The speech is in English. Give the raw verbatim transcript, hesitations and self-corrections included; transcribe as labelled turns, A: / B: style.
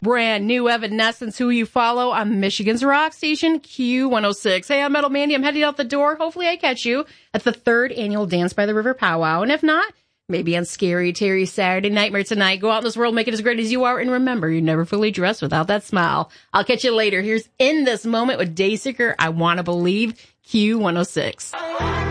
A: Brand new Evanescence, Who You Follow, on Michigan's rock station, Q one oh six. Hey, I'm Metal Mandy. I'm heading out the door. Hopefully I catch you at the third annual Dance by the River Powwow. And if not, maybe on Scary Terry Saturday Nightmare tonight. Go out in this world, make it as great as you are. And remember, you're never fully dressed without that smile. I'll catch you later. Here's In This Moment with Dayseeker, I Wanna Believe, Q one oh six.